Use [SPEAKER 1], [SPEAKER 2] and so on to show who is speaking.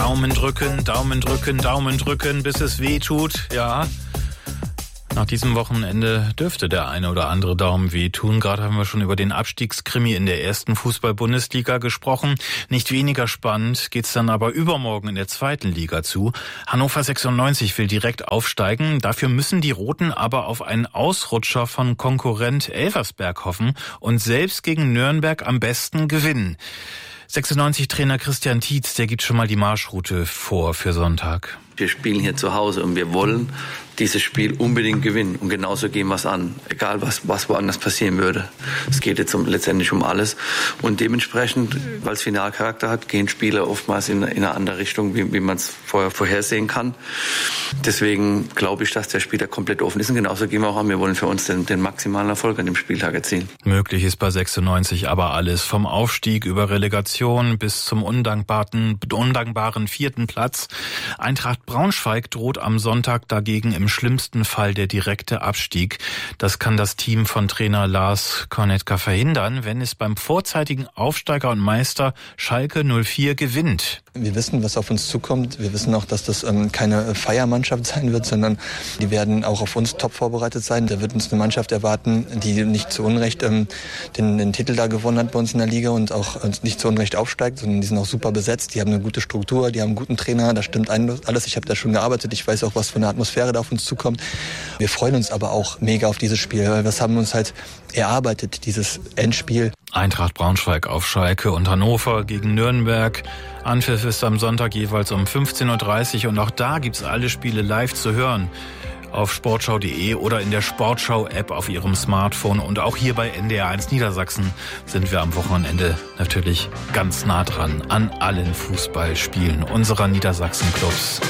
[SPEAKER 1] Daumen drücken, Daumen drücken, Daumen drücken, bis es weh tut. Ja, nach diesem Wochenende dürfte der eine oder andere Daumen wehtun. Gerade haben wir schon über den Abstiegskrimi in der ersten Fußball-Bundesliga gesprochen. Nicht weniger spannend geht's dann aber übermorgen in der zweiten Liga zu. Hannover 96 will direkt aufsteigen. Dafür müssen die Roten aber auf einen Ausrutscher von Konkurrent Elversberg hoffen und selbst gegen Nürnberg am besten gewinnen. 96-Trainer Christian Tietz, der gibt schon mal die Marschroute vor für Sonntag.
[SPEAKER 2] Wir spielen hier zu Hause und wir wollen dieses Spiel unbedingt gewinnen. Und genauso gehen wir es an, egal was woanders passieren würde. Es geht jetzt letztendlich um alles. Und dementsprechend, weil es Finalcharakter hat, gehen Spiele oftmals in eine andere Richtung, wie man es vorhersehen kann. Deswegen glaube ich, dass der Spieltag komplett offen ist. Und genauso gehen wir auch an. Wir wollen für uns den maximalen Erfolg an dem Spieltag erzielen.
[SPEAKER 1] Möglich ist bei 96 aber alles. Vom Aufstieg über Relegation bis zum undankbaren 4. Platz. Eintracht Braunschweig droht am Sonntag dagegen im schlimmsten Fall der direkte Abstieg. Das kann das Team von Trainer Lars Kornetka verhindern, wenn es beim vorzeitigen Aufsteiger und Meister Schalke 04 gewinnt.
[SPEAKER 3] Wir wissen, was auf uns zukommt. Wir wissen auch, dass das keine Feiermannschaft sein wird, sondern die werden auch auf uns top vorbereitet sein. Da wird uns eine Mannschaft erwarten, die nicht zu Unrecht den Titel da gewonnen hat bei uns in der Liga und auch nicht zu Unrecht aufsteigt, sondern die sind auch super besetzt. Die haben eine gute Struktur, die haben einen guten Trainer, da stimmt alles. Ich habe da schon gearbeitet, ich weiß auch, was für eine Atmosphäre da auf uns zukommt. Wir freuen uns aber auch mega auf dieses Spiel, weil wir haben uns halt erarbeitet, dieses Endspiel.
[SPEAKER 1] Eintracht Braunschweig auf Schalke und Hannover gegen Nürnberg. Anpfiff ist am Sonntag jeweils um 15.30 Uhr und auch da gibt's alle Spiele live zu hören. Auf sportschau.de oder in der Sportschau-App auf Ihrem Smartphone. Und auch hier bei NDR1 Niedersachsen sind wir am Wochenende natürlich ganz nah dran an allen Fußballspielen unserer Niedersachsen-Clubs.